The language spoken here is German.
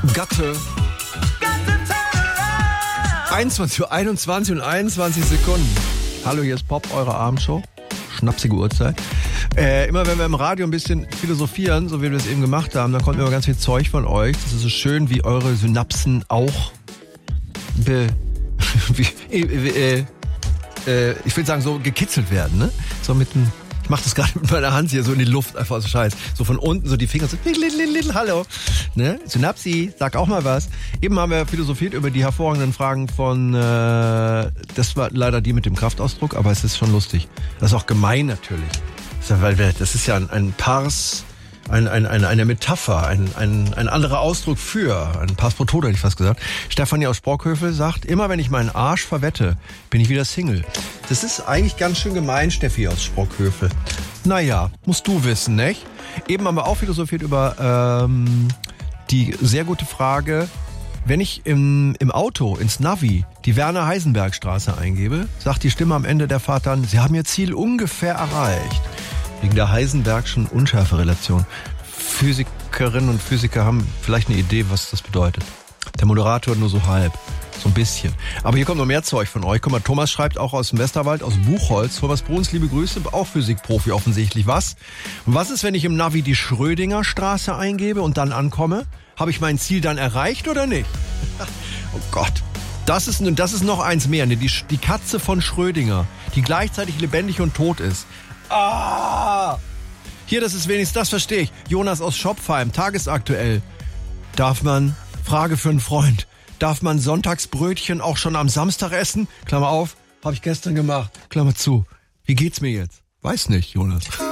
Gatte. 21:21 und 21 Sekunden. Hallo, hier ist Pop, eure Abendshow. Schnapsige Uhrzeit. Immer wenn wir im Radio ein bisschen philosophieren, so wie wir es eben gemacht haben, dann kommt immer ganz viel Zeug von euch. Das ist so schön, wie eure Synapsen auch ich will sagen, so gekitzelt werden, ne? So mit dem, ich mach das gerade mit meiner Hand hier so in die Luft, einfach so scheiß. So von unten, so die Finger so, hallo. Ne? Synapsi, sag auch mal was. Eben haben wir philosophiert über die hervorragenden Fragen von, das war leider die mit dem Kraftausdruck, aber es ist schon lustig. Das ist auch gemein natürlich. Das ist ja ein Pars, eine Metapher, ein anderer Ausdruck für, ein Pars pro toto, hätte ich fast gesagt. Stefanie aus Sprockhövel sagt, immer wenn ich meinen Arsch verwette, bin ich wieder Single. Das ist eigentlich ganz schön gemein, Steffi aus Sprockhövel. Naja, musst du wissen, nicht? Eben haben wir auch philosophiert über die sehr gute Frage, wenn ich im Auto, ins Navi, die Werner-Heisenberg-Straße eingebe, sagt die Stimme am Ende der Fahrt dann, Sie haben Ihr Ziel ungefähr erreicht. Wegen der Heisenbergschen Unschärferelation. Physikerinnen und Physiker haben vielleicht eine Idee, was das bedeutet. Der Moderator nur so halb. So ein bisschen. Aber hier kommt noch mehr Zeug von euch. Guck mal, Thomas schreibt auch aus dem Westerwald, aus Buchholz. Thomas Bruns, liebe Grüße, auch Physikprofi offensichtlich. Was? Und was ist, wenn ich im Navi die Schrödinger-Straße eingebe und dann ankomme? Habe ich mein Ziel dann erreicht oder nicht? Oh Gott. Das ist noch eins mehr. Ne? Die Katze von Schrödinger, die gleichzeitig lebendig und tot ist. Ah! Hier, das ist wenigstens, das verstehe ich. Jonas aus Schopfheim, tagesaktuell. Darf man, Frage für einen Freund, darf man Sonntagsbrötchen auch schon am Samstag essen? Klammer auf, habe ich gestern gemacht. Klammer zu. Wie geht's mir jetzt? Weiß nicht, Jonas.